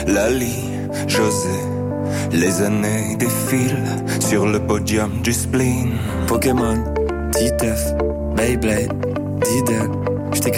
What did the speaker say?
Lali, José, les années défilent sur le podium du spleen. Pokémon, Titeuf, Beyblade, Diddle, j'étais